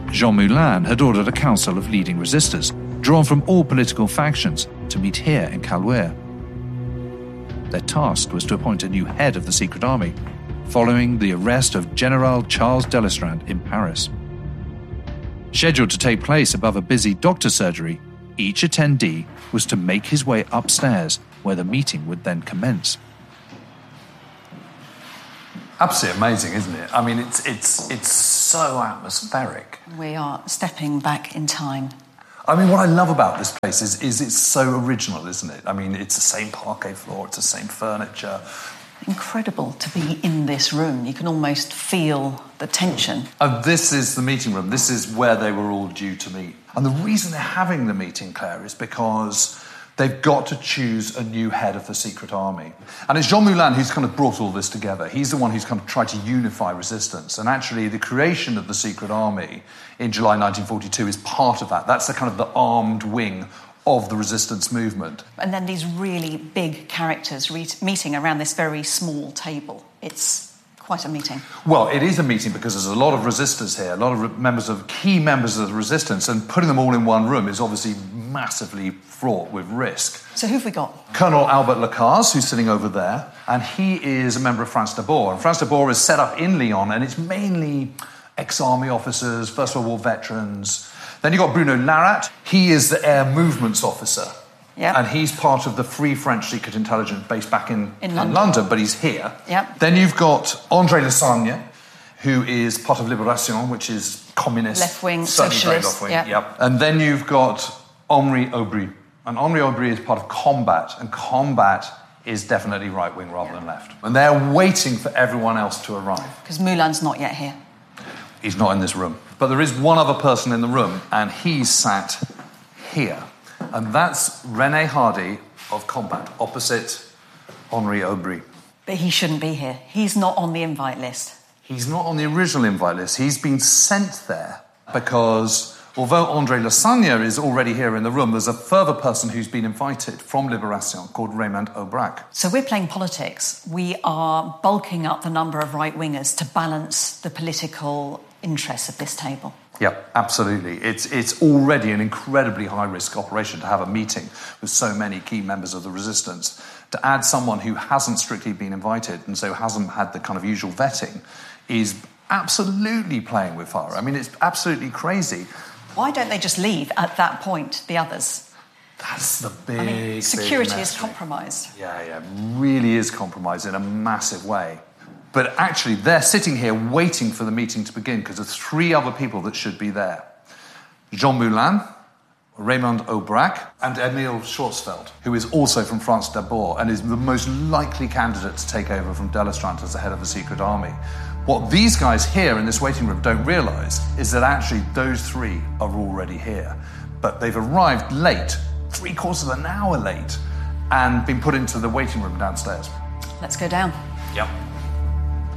Jean Moulin had ordered a council of leading resistors, drawn from all political factions, to meet here in Caluire. Their task was to appoint a new head of the secret army, following the arrest of General Charles d'Elestrade in Paris. Scheduled to take place above a busy doctor's surgery, each attendee was to make his way upstairs, where the meeting would then commence. Absolutely amazing, isn't it? I mean, it's so atmospheric. We are stepping back in time. I mean, what I love about this place is it's so original, isn't it? I mean, it's the same parquet floor, it's the same furniture. Incredible to be in this room. You can almost feel the tension. And this is the meeting room. This is where they were all due to meet. And the reason they're having the meeting, Claire, is because they've got to choose a new head of the secret army. And it's Jean Moulin who's kind of brought all this together. He's the one who's kind of tried to unify resistance. And actually, the creation of the secret army in July 1942 is part of that. That's the kind of the armed wing of the resistance movement. And then these really big characters meeting around this very small table. It's quite a meeting. Well, it is a meeting because there's a lot of resistors here, a lot of key members of the resistance, and putting them all in one room is obviously massively fraught with risk. So who've we got? Colonel Albert Lacaze, who's sitting over there, and he is a member of France D'Abord. And France D'Abord is set up in Lyon, and it's mainly ex-army officers, First World War veterans. Then you've got Bruno Larat. He is the air movements officer. Yep. And he's part of the Free French Secret Intelligence based back in London, but he's here. Yep. Then you've got André Lassagne, who is part of Libération, which is communist. Left-wing, certainly socialist. very left-wing, yep. And then you've got Henri Aubry. And Henri Aubry is part of Combat, and Combat is definitely right-wing rather than left. And they're waiting for everyone else to arrive. Because Moulin's not yet here. He's not in this room. But there is one other person in the room, and he's sat here. And that's René Hardy of Combat, opposite Henri Aubry. But he shouldn't be here. He's not on the invite list. He's not on the original invite list. He's been sent there because, although André Lassagne is already here in the room, there's a further person who's been invited from Libération called Raymond Aubrac. So we're playing politics. We are bulking up the number of right-wingers to balance the political interests of this table. Yep, absolutely. It's already an incredibly high-risk operation to have a meeting with so many key members of the resistance. To add someone who hasn't strictly been invited and so hasn't had the kind of usual vetting is absolutely playing with fire. I mean, it's absolutely crazy. Why don't they just leave at that point, the others? That's the big, security big is compromised. Yeah, really is compromised in a massive way. But actually, they're sitting here waiting for the meeting to begin because there's three other people that should be there. Jean Moulin, Raymond Aubrac, and Émile Schwarzfeld, who is also from France D'Abord and is the most likely candidate to take over from d'Elestrade as the head of the secret army. What these guys here in this waiting room don't realise is that actually those three are already here. But they've arrived late, 3/4 of an hour late, and been put into the waiting room downstairs. Let's go down. Yep.